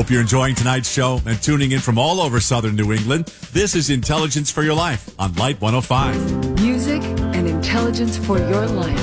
Hope you're enjoying tonight's show and tuning in from all over southern New England. This is Intelligence for Your Life on Light 105. Music and intelligence for your life.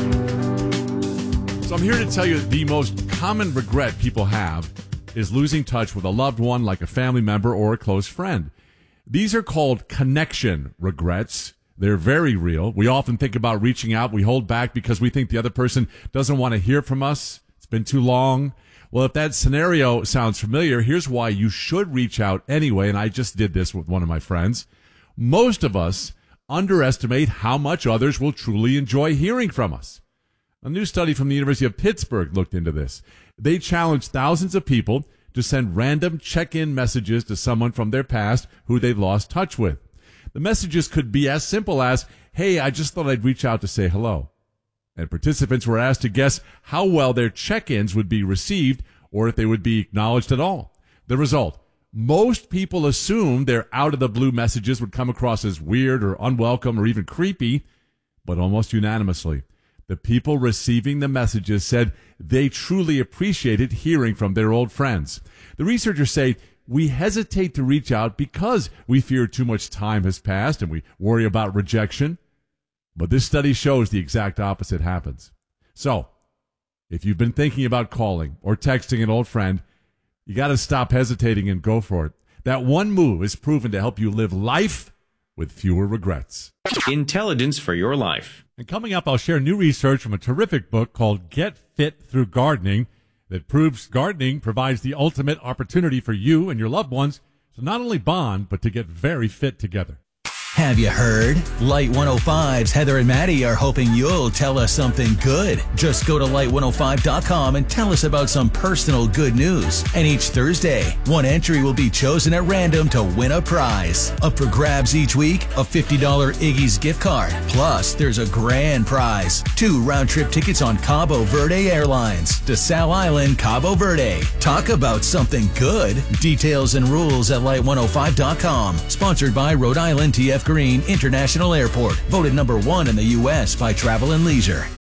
So I'm here to tell you that the most common regret people have is losing touch with a loved one like a family member or a close friend. These are called connection regrets. They're very real. We often think about reaching out. We hold back because we think the other person doesn't want to hear from us. It's been too long. Well, if that scenario sounds familiar, here's why you should reach out anyway, and I just did this with one of my friends. Most of us underestimate how much others will truly enjoy hearing from us. A new study from the University of Pittsburgh looked into this. They challenged thousands of people to send random check-in messages to someone from their past who they'd lost touch with. The messages could be as simple as, "Hey, I just thought I'd reach out to say hello." And participants were asked to guess how well their check-ins would be received or if they would be acknowledged at all. The result, most people assumed their out-of-the-blue messages would come across as weird or unwelcome or even creepy, but almost unanimously, the people receiving the messages said they truly appreciated hearing from their old friends. The researchers say we hesitate to reach out because we fear too much time has passed and we worry about rejection. But this study shows the exact opposite happens. So, if you've been thinking about calling or texting an old friend, you got to stop hesitating and go for it. That one move is proven to help you live life with fewer regrets. Intelligence for Your Life. And coming up, I'll share new research from a terrific book called Get Fit Through Gardening that proves gardening provides the ultimate opportunity for you and your loved ones to not only bond, but to get very fit together. Have you heard? Light 105's Heather and Maddie are hoping you'll tell us something good. Just go to light105.com and tell us about some personal good news. And each Thursday, one entry will be chosen at random to win a prize. Up for grabs each week, a $50 Iggy's gift card. Plus, there's a grand prize. 2 round-trip tickets on Cabo Verde Airlines to Sal Island, Cabo Verde. Talk about something good. Details and rules at light105.com. Sponsored by Rhode Island TF Green International Airport. Voted number 1 in the U.S. by Travel and Leisure.